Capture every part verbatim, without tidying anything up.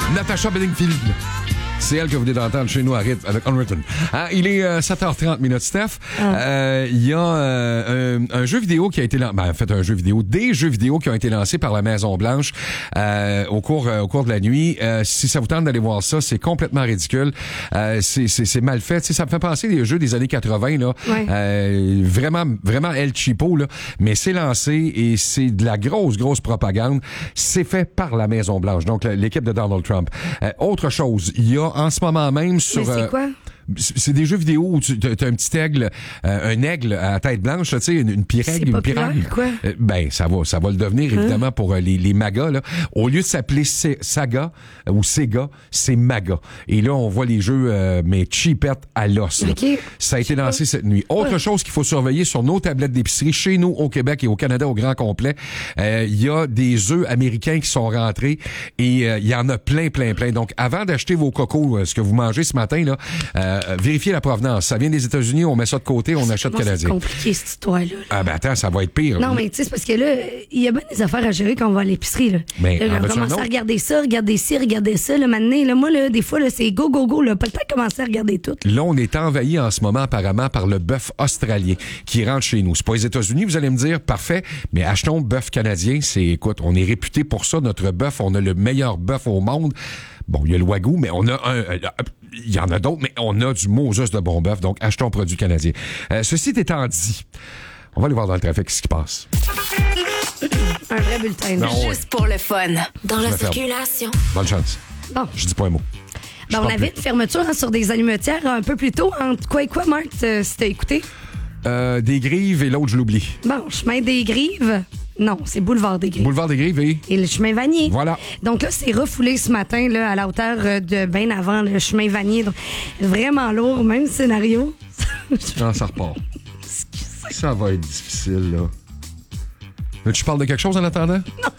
Natasha Bedingfield. C'est elle que vous venez d'entendre chez nous à rythme avec Unwritten. Hein, il est euh, sept heures trente minutes, Steph. Ah. Euh, il y a euh, un, un jeu vidéo qui a été lancé, ben, en fait un jeu vidéo, des jeux vidéo qui ont été lancés par la Maison-Blanche euh, au cours euh, au cours de la nuit. Euh, si ça vous tente d'aller voir ça, c'est complètement ridicule. Euh, c'est, c'est, c'est mal fait. Tu sais, ça me fait penser des jeux des années quatre-vingts, là. Ouais. Euh, vraiment, vraiment El Cheapo, là. Mais c'est lancé et c'est de la grosse, grosse propagande. C'est fait par la Maison-Blanche, donc l'équipe de Donald Trump. Euh, autre chose, il y a en ce moment même sur... Mais c'est quoi? Euh, c'est des jeux vidéo où tu as un petit aigle, euh, un aigle à tête blanche, tu sais, une, une pirègue, une pirègue. Quoi? Euh, ben, ça va, ça va le devenir, hein? Évidemment, pour euh, les, les magas, là. Au lieu de s'appeler C- Saga euh, ou Sega, c'est Maga. Et là, on voit les jeux, euh, mais cheapettes à l'os. Okay. Ça a été lancé cette nuit. Autre ouais. chose qu'il faut surveiller sur nos tablettes d'épicerie, chez nous, au Québec et au Canada, au grand complet, il euh, y a des œufs américains qui sont rentrés et il euh, y en a plein, plein, plein. Donc, avant d'acheter vos cocos, euh, ce que vous mangez ce matin, là, euh, vérifiez la provenance. Ça vient des États-Unis, on met ça de côté, on achète bon, canadien. C'est compliqué, cette histoire-là. Là. Ah ben attends, ça va être pire. Non, là. mais tu sais, c'est parce que là, il y a bien des affaires à gérer quand on va à l'épicerie. Là. Mais là, on commence à regarder ça, regarder ci, regarder ça. Là, maintenant, là, moi, là, des fois, là, c'est go, go, go. Là, pas le temps de commencer à regarder tout. Là, on est envahi en ce moment, apparemment, par le bœuf australien qui rentre chez nous. C'est pas les États-Unis, vous allez me dire, parfait, mais achetons bœuf canadien. C'est, écoute, on est réputé pour ça, notre bœuf. On a le meilleur bœuf au monde. Bon, il y a le Wagyu, mais on a un... Il y en a d'autres, mais on a du Moses de bon bœuf, donc achetons produit canadien. Euh, ceci étant dit, on va aller voir dans le trafic ce qui passe. Un vrai bulletin. Non, Juste ouais. pour le fun. Dans la circulation. Bonne chance. Bon. Je dis pas un mot. Ben, on avait une fermeture hein, sur des allumetières un peu plus tôt. Entre quoi et quoi, Marc, si t'as écouté? Euh, des Grives et l'autre, je l'oublie. Bon, chemin des Grives. Non, c'est Boulevard des Grives. Boulevard des Grives et... Et le chemin Vanier. Voilà. Donc là, c'est refoulé ce matin là, à la hauteur de bien avant le chemin Vanier. Donc, vraiment lourd, même scénario. Non, ça repart. Excusez. Ça va être difficile, là. Mais tu parles de quelque chose en attendant? Non.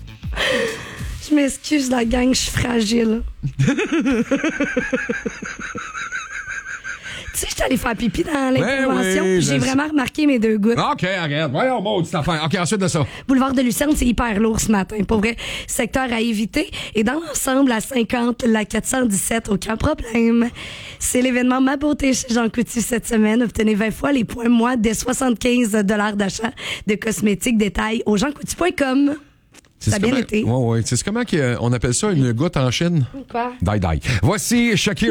Je m'excuse, la gang, je suis fragile. Tu sais, je suis allée faire pipi dans l'intervention, oui, puis j'ai vraiment remarqué mes deux gouttes. OK, regarde. Voyons, bon, cette affaire. OK, ensuite de ça. Boulevard de Lucerne, c'est hyper lourd ce matin. Pour vrai, secteur à éviter. Et dans l'ensemble, à cinquante, la quatre cent dix-sept, aucun problème. C'est l'événement Ma Beauté chez Jean Coutu cette semaine. Obtenez vingt fois les points moi dès soixante-quinze dollars d'achat de cosmétiques. Détails au jean coutu point com. Ça a bien comment... été. Oui, oui. C'est comment qu'on appelle ça, une goutte en Chine? Quoi? Die, die. Voici Shakira.